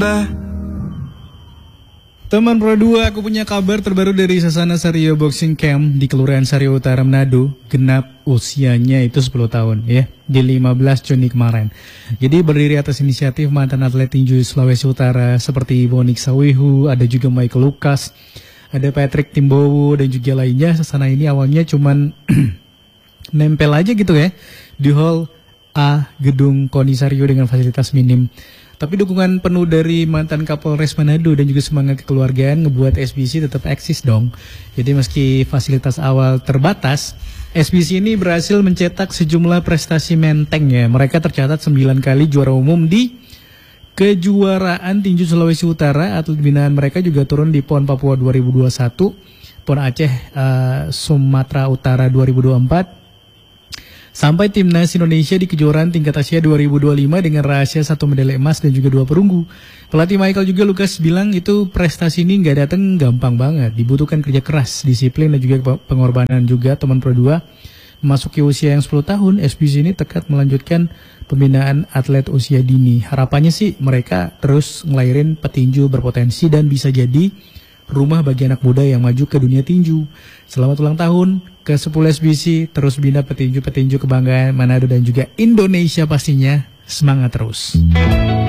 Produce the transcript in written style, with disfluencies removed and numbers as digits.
Teman Pro 2, aku punya kabar terbaru dari Sasana Sario Boxing Camp di Kelurahan Sario Utara, Manado. Genap usianya itu 10 tahun ya, di 15 Juni kemarin. Jadi berdiri atas inisiatif mantan atlet tinju Sulawesi Utara seperti Bonik Sawihu, ada juga Michael Lucas, ada Patrick Timbowo dan juga lainnya. Sasana ini awalnya cuman nempel aja gitu ya di Hall A Gedung KONI Sario dengan fasilitas minim. Tapi dukungan penuh dari mantan Kapolres Manado dan juga semangat kekeluargaan ngebuat SBC tetap eksis dong. Jadi meski fasilitas awal terbatas, SBC ini berhasil mencetak sejumlah prestasi menteng ya. Mereka tercatat 9 kali juara umum di kejuaraan tinju Sulawesi Utara. Atlet binaan mereka juga turun di PON Papua 2021, PON Aceh Sumatera Utara 2024. Sampai timnas Indonesia di kejuaraan tingkat Asia 2025 dengan rahasia 1 medali emas dan juga 2 perunggu. Pelatih Michael juga Lucas bilang itu prestasi ini nggak datang gampang banget. Dibutuhkan kerja keras, disiplin dan juga pengorbanan juga. Teman Pro 2 memasuki usia yang 10 tahun, SBC ini tekad melanjutkan pembinaan atlet usia dini. Harapannya sih mereka terus ngelahirin petinju berpotensi dan bisa jadi rumah bagi anak muda yang maju ke dunia tinju. Selamat ulang tahun ke 10 SBC, terus bina petinju-petinju kebanggaan Manado dan juga Indonesia pastinya. Semangat terus.